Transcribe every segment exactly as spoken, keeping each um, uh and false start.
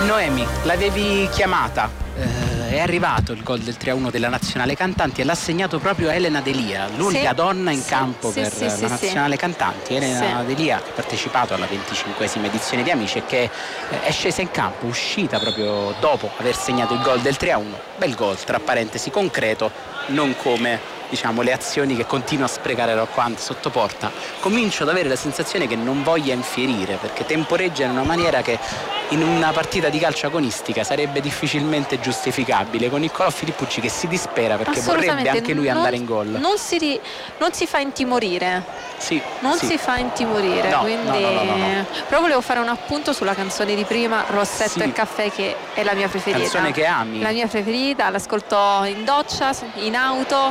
Noemi, l'avevi chiamata, eh, è arrivato il gol del tre a uno della Nazionale Cantanti e l'ha segnato proprio Elena Delia, l'unica sì, donna in sì, campo sì, per sì, la sì, Nazionale sì. Cantanti. Elena sì. Delia che ha partecipato alla venticinquesima edizione di Amici e che eh, è scesa in campo, uscita proprio dopo aver segnato il gol del tre a uno. Bel gol, tra parentesi, concreto, non come diciamo le azioni che continua a sprecare Rocco Hunt sotto porta. Comincio ad avere la sensazione che non voglia infierire, perché temporeggia in una maniera che in una partita di calcio agonistica sarebbe difficilmente giustificabile, con Niccolò Filippucci che si dispera perché vorrebbe anche lui non, andare in gol. Non si, ri, non si fa intimorire. Sì, non sì. si fa intimorire, no, quindi no, no, no, no, no. Però volevo fare un appunto sulla canzone di prima, Rossetto sì. e caffè, che è la mia preferita. Canzone che ami? La mia preferita, l'ascolto in doccia, in auto,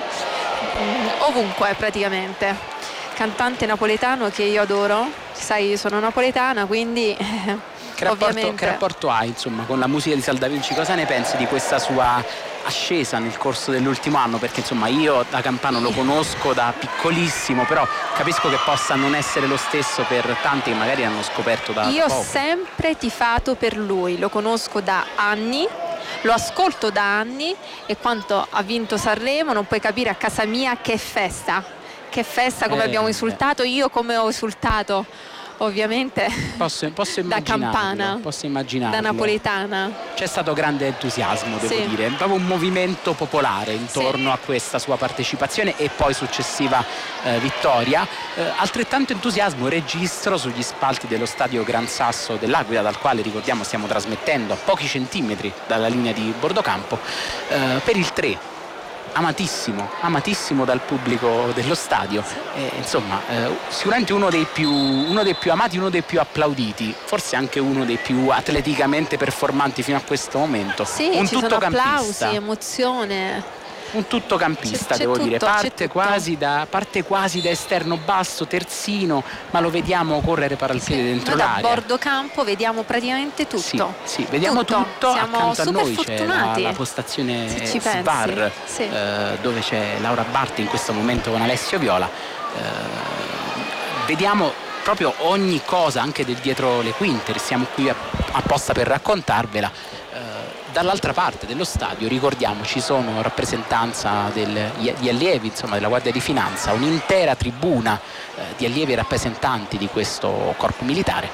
ovunque praticamente. Cantante napoletano che io adoro, sai, io sono napoletana, quindi che rapporto, ovviamente. Che rapporto hai insomma con la musica di Salda Vinci? Cosa ne pensi di questa sua ascesa nel corso dell'ultimo anno? Perché insomma io da campano lo conosco da piccolissimo, però capisco che possa non essere lo stesso per tanti che magari hanno scoperto da io poco. Ho sempre tifato per lui, lo conosco da anni, lo ascolto da anni, e quando ha vinto Sanremo non puoi capire a casa mia che festa, che festa, come eh, abbiamo esultato, io come ho esultato, ovviamente posso, posso da campana, posso immaginarlo, da napoletana. C'è stato grande entusiasmo, devo sì. dire, proprio un movimento popolare intorno sì. a questa sua partecipazione e poi successiva eh, vittoria. Eh, altrettanto entusiasmo registro sugli spalti dello stadio Gran Sasso dell'Aquila, dal quale ricordiamo stiamo trasmettendo a pochi centimetri dalla linea di Bordocampo, eh, per il tre. Amatissimo, amatissimo dal pubblico dello stadio, eh, insomma eh, sicuramente uno dei più uno dei più amati, uno dei più applauditi, forse anche uno dei più atleticamente performanti fino a questo momento. Sì, un ci tutto sono campista. Applausi, emozione. Un tutto campista, c'è, c'è devo tutto, dire, parte tutto. quasi, da, parte quasi da esterno basso, terzino, ma lo vediamo correre per il piede sì, dentro noi l'area. Da Bordocampo vediamo praticamente tutto. Sì, sì vediamo tutto, tutto. Siamo accanto a noi fortunati. C'è la, la postazione S V A R, sì. eh, dove c'è Laura Barti in questo momento con Alessio Viola. Eh, vediamo proprio ogni cosa, anche del dietro le quinte, siamo qui apposta per raccontarvela. Dall'altra parte dello stadio, ricordiamo, ci sono rappresentanza del, di allievi, insomma, della Guardia di Finanza, un'intera tribuna eh, di allievi e rappresentanti di questo corpo militare,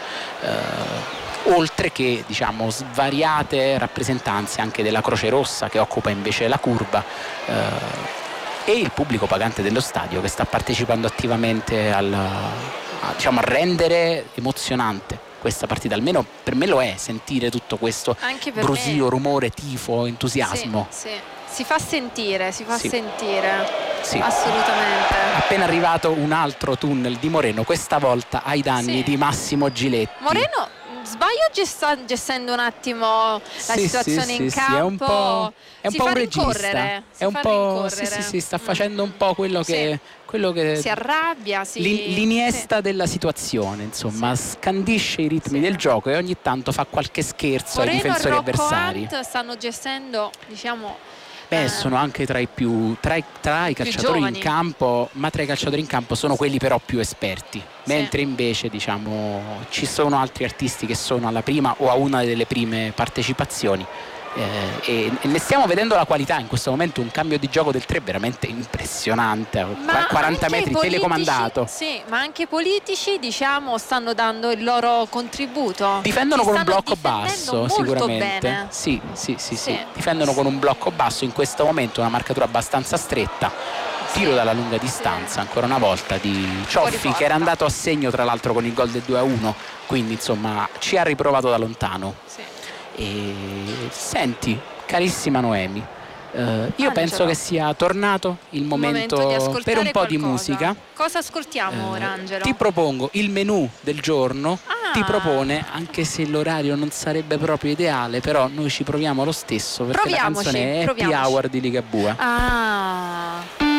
eh, oltre che diciamo svariate rappresentanze anche della Croce Rossa che occupa invece la curva, eh, e il pubblico pagante dello stadio che sta partecipando attivamente al, a, diciamo, a rendere emozionante questa partita, almeno per me lo è, sentire tutto questo brusio, me. rumore, tifo, entusiasmo. Sì, sì. Si fa sentire, si fa sì. sentire, sì. assolutamente. Appena arrivato un altro tunnel di Moreno, questa volta ai danni sì. di Massimo Giletti. Moreno, sbaglio gest- gestendo un attimo la sì, situazione sì, in sì, campo? Sì, è un po', è un, si po fa un regista, si è un fa po' sì, sì, sì, sta facendo un po' quello sì. che quello che si arrabbia, si... l'Iniesta sì. della situazione, insomma, sì. scandisce i ritmi sì. del gioco e ogni tanto fa qualche scherzo Moreno ai difensori e avversari. Hunt stanno gestendo, diciamo, Beh, sono anche tra i più tra i, tra i calciatori giovani. in campo, ma tra i calciatori in campo sono quelli però più esperti, mentre sì. invece diciamo ci sono altri artisti che sono alla prima o a una delle prime partecipazioni. Eh, e, e ne stiamo vedendo la qualità in questo momento, un cambio di gioco del tre veramente impressionante, ma quaranta metri politici, telecomandato. Sì, ma anche i politici diciamo stanno dando il loro contributo. Difendono Ti con un blocco basso, sicuramente. Bene. Sì, sì, sì, sì, sì. Difendono con un blocco basso in questo momento, una marcatura abbastanza stretta. Tiro dalla lunga distanza, sì. ancora una volta di Cioffi, che era andato a segno tra l'altro con il gol del due a uno, quindi insomma ci ha riprovato da lontano. Sì. E senti, carissima Noemi, eh, io Angelo. penso che sia tornato il momento, il momento di per un po' qualcosa. di musica. Cosa ascoltiamo eh, ora, Angelo? Ti propongo il menù del giorno. Ah. Ti propone, anche se l'orario non sarebbe proprio ideale, però noi ci proviamo lo stesso perché proviamoci, la canzone è Happy Hour di Ligabue. Ah,